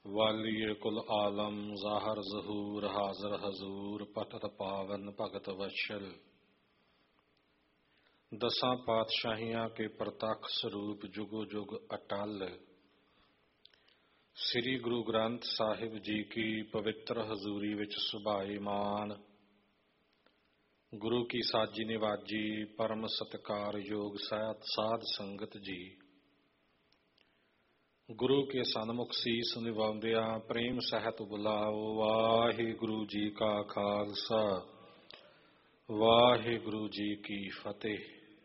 वालिए कुल आलम ज़ाहर ज़हूर हाज़र हजूर पतत पावन भगत वत्सल। दसां पातशाहियां के प्रतख स्वरूप जुगो जुग अटल श्री गुरु ग्रंथ साहिब जी की पवित्र हजूरी विच सुभाईमान गुरु की साजी निवाजी परम सत्कार योग साध संगत जी, गुरु के सन्मुख सीस निवाउंदिया प्रेम सहत बुलाओ। वाहिगुरु जी का खालसा वाहिगुरु जी की फतेह।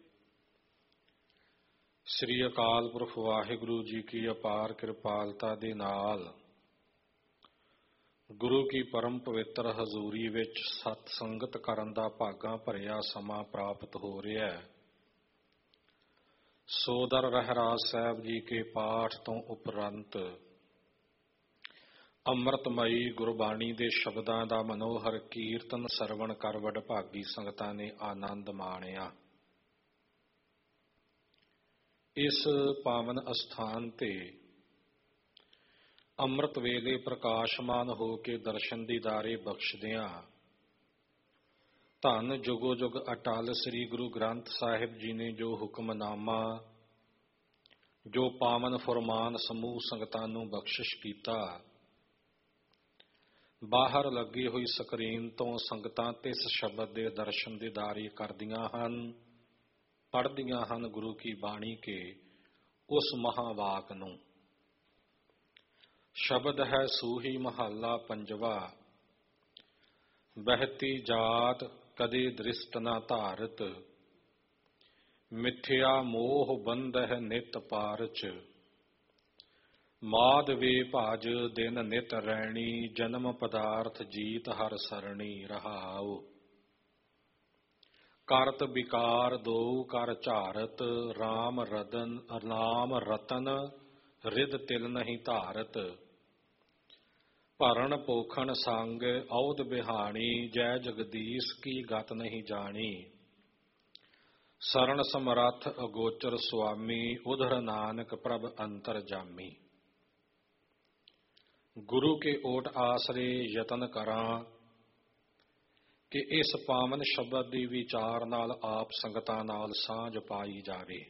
श्री अकाल पुरख वाहिगुरु जी की अपार कृपालता दे नाल गुरु की परम पवित्र हजूरी विच सत संगत करन दा भागां भरिया समा प्राप्त हो रहा है। सोदर रहराज साहब जी के पाठ तो उपरंत अमृतमयी गुरबाणी के शब्दां दा मनोहर कीर्तन सरवण कर वडभागी संगतां ने आनंद माणिया। इस पावन अस्थान ते अमृत वेले प्रकाशमान हो के दर्शन दीदारे बख्शदियां धन जुगो जुग अटल श्री गुरु ग्रंथ साहिब जी ने जो हुक्मनामा जो पावन फरमान समूह संगतां नूं बख्शिश कीता, बाहर लगी हुई स्क्रीन तो संगतां तिस शब्द दे दर्शन दीदारे करदियां हन, पढ़दियां हन गुरु की बाणी के उस महावाक नूं। शब्द है सूही महला पंजवा, बहती जात कदे दृष्ट न धारत, मिथ्या मोह बंधह नित पारच, माद वे भाज दिन नित रैणी, जन्म पदार्थ जीत हर सरणी रहाओ। करत विकार दो कर झारत, राम रतन रिद तिल नहीं धारत, भरण पोखण संग औद बिहानी, जय जगदीश की गत नहीं जानी, शरण समरथ अगोचर स्वामी, उधर नानक प्रभ अंतर जामी। गुरु के ओट आसरे यतन करा कि इस पावन शब्द दी विचार नाल आप संगतां नाल सांझ पाई जावे।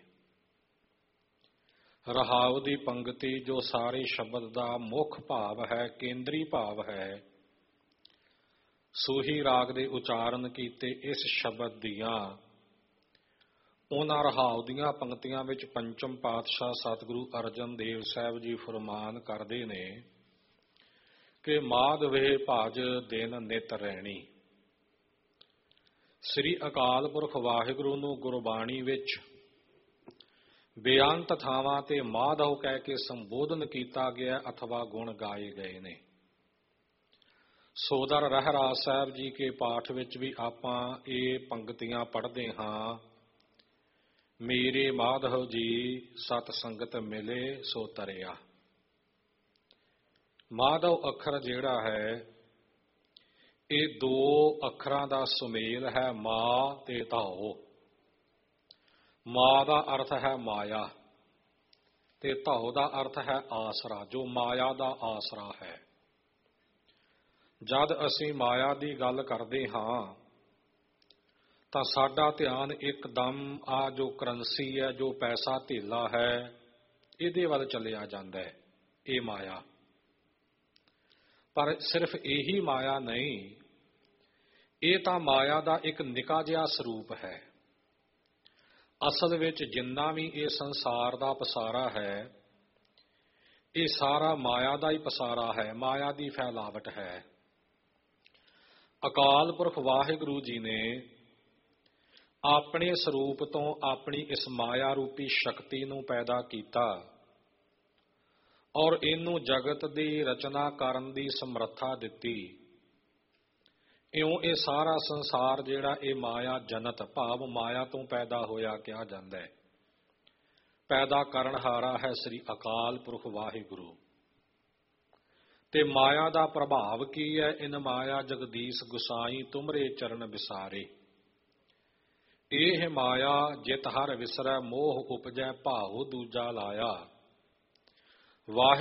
रहाव दी पंक्ति जो सारे शब्द का मुख भाव है, केंद्री भाव है, सूही राग दे उचारण कीते इस शब्द दियां उन्हां रहाव दियां पंक्तियां विच पंचम पातशाह सतगुरु अर्जन देव साहब जी फरमान करदे ने कि माद वे भाज दिन नित रैणी। श्री अकाल पुरख वाहिगुरु नूं गुरबाणी विच बेअंत थावां ते माधव कह के संबोधन किया गया अथवा गुण गाए गए ने। सोदर रहराज साहब जी के पाठ विच भी आपां ये पंक्तियां पढ़दे हां, मेरे माधव जी सत संगत मिले सो तरिया। माधव अखर जिहड़ा है ये दो अखरां दा सुमेल है, मां ते धाओ। मां का अर्थ है माया ते धाओ का अर्थ है आसरा, जो माया का आसरा है। जद असी माया की गल करते हाँ तो साडा ध्यान एकदम आ जो करंसी है, जो पैसा धेला है, इहदे वल चलिया जांदा है, ये माया। पर सिर्फ यही माया नहीं, ये तो माया का एक निका जिहा स्वरूप है। असल विच जिन्ना भी ये संसार का पसारा है, ये सारा माया का ही पसारा है, माया की फैलावट है। अकाल पुरख वाहिगुरु जी ने अपने स्वरूप तो अपनी इस माया रूपी शक्ति नूं पैदा किया और इनू जगत की रचना करन दी समर्था दिती। इउं ये सारा संसार जिहड़ा ये माया जनत भाव माया तो पैदा होया कहा जाता है। पैदा करनहारा है श्री अकाल पुरख वाहिगुरु। ते माया का प्रभाव की है, इन माया जगदीश गुसाई तुमरे चरण विसारे। एह माया जित हर विसरै मोह उपजै, भाव दूजा लाया। वाह